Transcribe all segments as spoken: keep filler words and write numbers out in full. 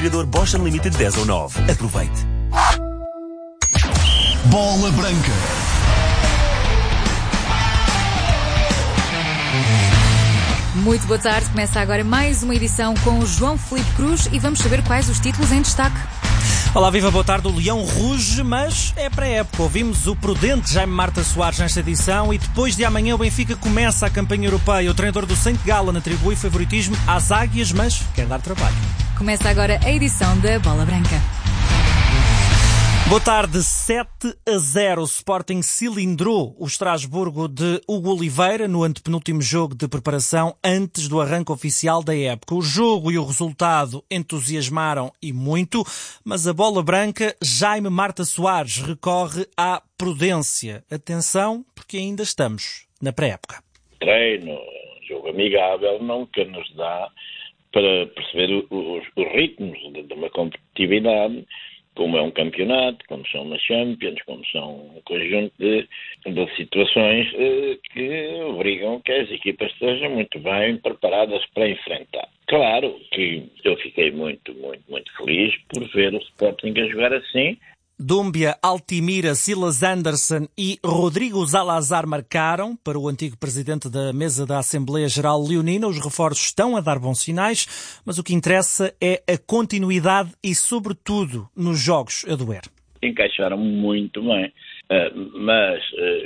aspirador Bosch Unlimited dez ou nove. Aproveite. Bola Branca. Muito boa tarde, começa agora mais uma edição com o João Filipe Cruz e vamos saber quais os títulos em destaque. Olá, viva, boa tarde. O Leão ruge, mas é para a época. Ouvimos o prudente Jaime Marta Soares nesta edição e depois de amanhã o Benfica começa a campanha europeia. O treinador do Saint Gallen atribui favoritismo às águias, mas quer dar trabalho. Começa agora a edição da Bola Branca. Boa tarde. sete a zero. O Sporting cilindrou o Estrasburgo de Hugo Oliveira no antepenúltimo jogo de preparação antes do arranque oficial da época. O jogo e o resultado entusiasmaram e muito, mas a Bola Branca, Jaime Marta Soares, recorre à prudência. Atenção, porque ainda estamos na pré-época. Treino, jogo amigável, nunca nos dá para perceber os, os ritmos de uma competitividade, como é um campeonato, como são uma Champions, como são um conjunto de, de situações eh, que obrigam que as equipas estejam muito bem preparadas para enfrentar. Claro que eu fiquei muito, muito, muito feliz por ver o Sporting a jogar assim. Dúmbia, Altimira, Silas Anderson e Rodrigo Zalazar marcaram. Para o antigo presidente da mesa da Assembleia Geral Leonina, os reforços estão a dar bons sinais, mas o que interessa é a continuidade e, sobretudo, nos jogos a doer. Encaixaram muito bem, uh, mas,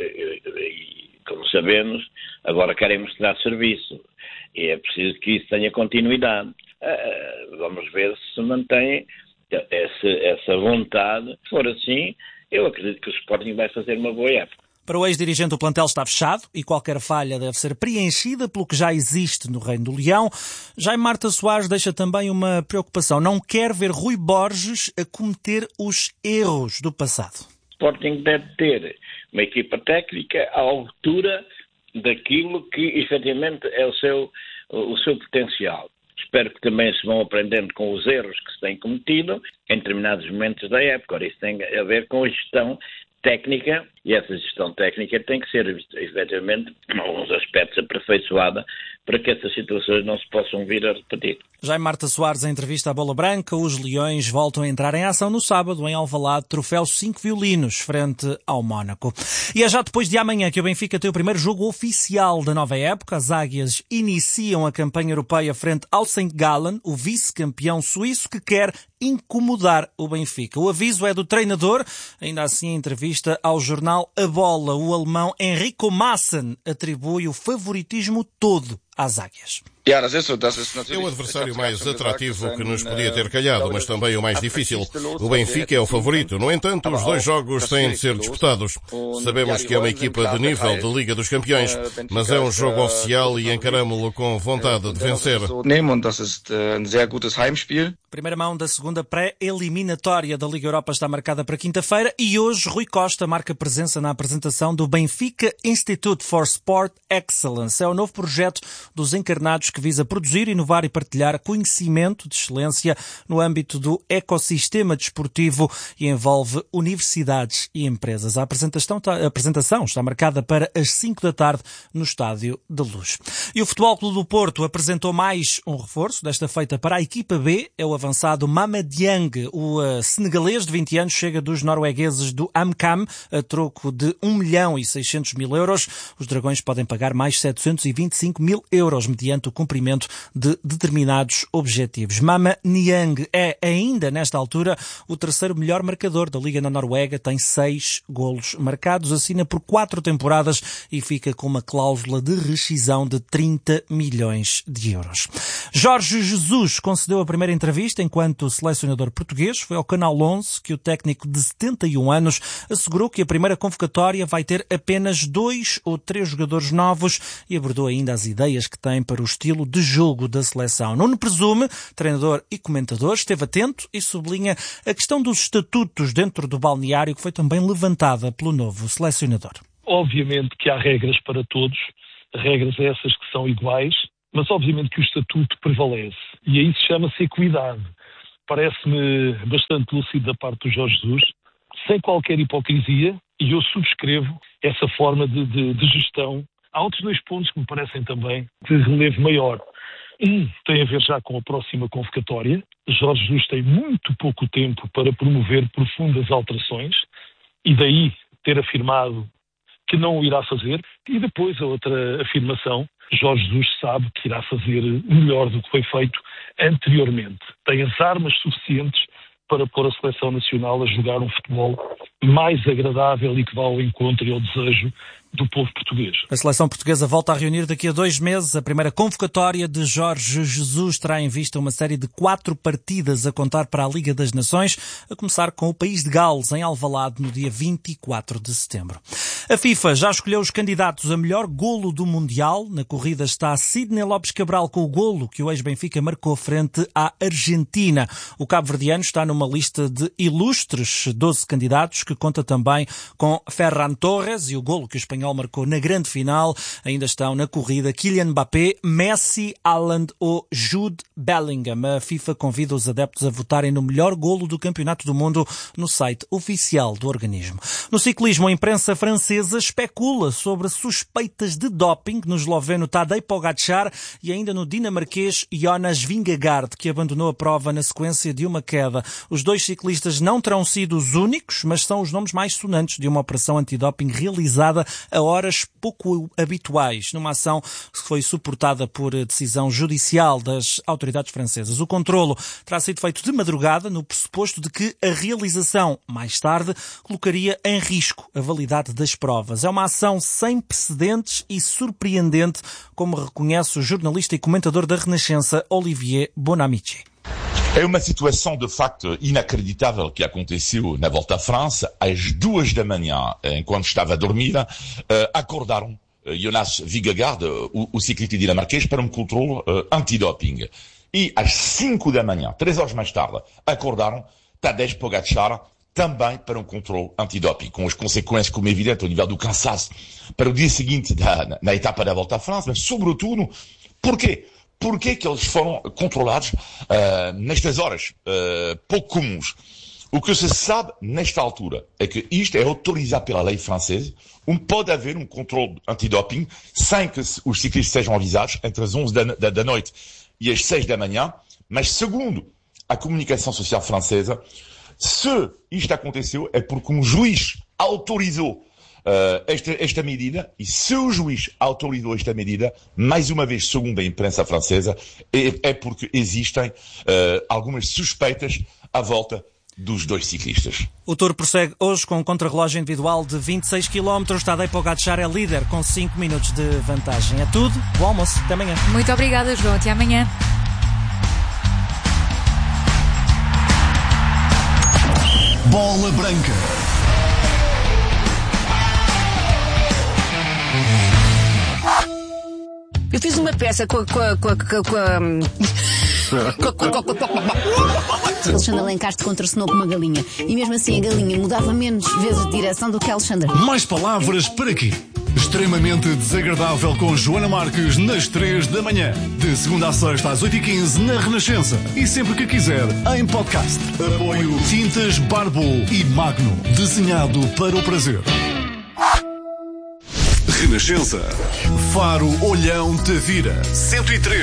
uh, como sabemos, agora querem mostrar serviço e é preciso que isso tenha continuidade. Uh, vamos ver se se mantém Essa, essa vontade. Se for assim, eu acredito que o Sporting vai fazer uma boa época. Para o ex-dirigente, o plantel está fechado e qualquer falha deve ser preenchida pelo que já existe no Reino do Leão. Jaime Marta Soares deixa também uma preocupação. Não quer ver Rui Borges a cometer os erros do passado. O Sporting deve ter uma equipa técnica à altura daquilo que efetivamente é o seu, o seu potencial. Espero que também se vão aprendendo com os erros que se têm cometido em determinados momentos da época. Ora, isso tem a ver com a gestão técnica e essa gestão técnica tem que ser, efetivamente, em alguns aspectos aperfeiçoada para que essas situações não se possam vir a repetir. Jaime Marta Soares, em entrevista à Bola Branca, os Leões voltam a entrar em ação no sábado em Alvalade, troféu cinco violinos, frente ao Mónaco. E é já depois de amanhã que o Benfica tem o primeiro jogo oficial da nova época. As águias iniciam a campanha europeia frente ao Saint Gallen, o vice-campeão suíço que quer incomodar o Benfica. O aviso é do treinador, ainda assim em entrevista ao jornal A Bola, o alemão Enrico Maassen atribui o favoritismo todo às águias. É o adversário mais atrativo que nos podia ter calhado, mas também o mais difícil. O Benfica é o favorito. No entanto, os dois jogos têm de ser disputados. Sabemos que é uma equipa de nível de Liga dos Campeões, mas é um jogo oficial e encaramo-lo com vontade de vencer. Primeira mão da segunda pré-eliminatória da Liga Europa está marcada para quinta-feira e hoje Rui Costa marca presença na apresentação do Benfica Institute for Sport Excellence. É o novo projeto dos encarnados que visa produzir, inovar e partilhar conhecimento de excelência no âmbito do ecossistema desportivo e envolve universidades e empresas. A apresentação, a apresentação está marcada para as cinco da tarde no Estádio da Luz. E o Futebol Clube do Porto apresentou mais um reforço, desta feita para a equipa B, é o avançado Mama Dieng. O uh, senegalês de vinte anos chega dos noruegueses do Amcam a troco de um milhão e seiscentos mil euros. Os dragões podem pagar mais setecentos e vinte e cinco mil euros mediante o cumprimento de determinados objetivos. Mama Niang é ainda, nesta altura, o terceiro melhor marcador da Liga na Noruega, tem seis golos marcados, assina por quatro temporadas e fica com uma cláusula de rescisão de trinta milhões de euros. Jorge Jesus concedeu a primeira entrevista enquanto selecionador português. Foi ao Canal onze que o técnico de setenta e um anos assegurou que a primeira convocatória vai ter apenas dois ou três jogadores novos e abordou ainda as ideias que tem para o estilo de jogo da seleção. Nuno Presume, treinador e comentador, esteve atento e sublinha a questão dos estatutos dentro do balneário que foi também levantada pelo novo selecionador. Obviamente que há regras para todos, regras essas que são iguais, mas obviamente que o estatuto prevalece. E aí se chama-se equidade. Parece-me bastante lúcido da parte do Jorge Jesus, sem qualquer hipocrisia, e eu subscrevo essa forma de, de, de gestão. Há outros dois pontos que me parecem também de relevo maior. Um tem a ver já com a próxima convocatória, Jorge Jesus tem muito pouco tempo para promover profundas alterações e daí ter afirmado que não o irá fazer. E depois a outra afirmação, Jorge Jesus sabe que irá fazer melhor do que foi feito anteriormente. Tem as armas suficientes para pôr a seleção nacional a jogar um futebol mais agradável e que vá ao encontro e ao desejo do povo português. A seleção portuguesa volta a reunir daqui a dois meses. A primeira convocatória de Jorge Jesus terá em vista uma série de quatro partidas a contar para a Liga das Nações, a começar com o país de Gales, em Alvalade, no dia vinte e quatro de setembro. A FIFA já escolheu os candidatos a melhor golo do Mundial. Na corrida está Sidney Lopes Cabral com o golo que o ex-Benfica marcou frente à Argentina. O cabo-verdiano está numa lista de ilustres doze candidatos, que conta também com Ferran Torres, e o golo que o espanhol marcou na grande final. Ainda estão na corrida Kylian Mbappé, Messi, Haaland ou Jude Bellingham. A FIFA convida os adeptos a votarem no melhor golo do Campeonato do Mundo no site oficial do organismo. No ciclismo, a imprensa francesa especula sobre suspeitas de doping no esloveno Tadej Pogačar e ainda no dinamarquês Jonas Vingegaard, que abandonou a prova na sequência de uma queda. Os dois ciclistas não terão sido os únicos, mas são os nomes mais sonantes de uma operação antidoping realizada a horas pouco habituais, numa ação que foi suportada por decisão judicial das autoridades francesas. O controlo terá sido feito de madrugada, no pressuposto de que a realização, mais tarde, colocaria em risco a validade das provas. É uma ação sem precedentes e surpreendente, como reconhece o jornalista e comentador da Renascença, Olivier Bonamici. É uma situação de facto inacreditável que aconteceu na Volta à França. Às duas da manhã, enquanto estava a dormir, uh, acordaram uh, Jonas Vingegaard, uh, o, o ciclista dinamarquês, para um controle uh, antidoping. E às cinco da manhã, três horas mais tarde, acordaram Tadej Pogačar também para um controle antidoping, com as consequências, como é evidente, ao nível do cansaço para o dia seguinte da, na, na etapa da Volta à França, mas sobretudo, porquê? Porquê que eles foram controlados uh, nestas horas uh, pouco comuns? O que se sabe nesta altura é que isto é autorizado pela lei francesa, onde pode haver um controle antidoping sem que os ciclistas sejam avisados entre as onze da, da, da noite e as seis da manhã, mas segundo a comunicação social francesa, se isto aconteceu é porque um juiz autorizou Uh, esta, esta medida, e se o juiz autorizou esta medida, mais uma vez, segundo a imprensa francesa, é, é porque existem uh, algumas suspeitas à volta dos dois ciclistas. O Tour prossegue hoje com um contrarrelógio individual de vinte e seis quilómetros. Tadej Pogačar é líder com cinco minutos de vantagem. É tudo. Bom almoço. Até amanhã. Muito obrigada, João. Até amanhã. Bola Branca. Eu fiz uma peça com a... com a... com a... com a... Alexandre Alencastre contracenou com uma galinha. E mesmo assim a galinha mudava menos vezes de direção do que Alexandre. Mais palavras para quê? Extremamente desagradável com Joana Marques nas três da manhã. De segunda a sexta às oito e quinze na Renascença. E sempre que quiser em podcast. Apoio Tintas Barbo e Magno. Desenhado para o prazer. Renascença. Faro Olhão Tavira. cento e três.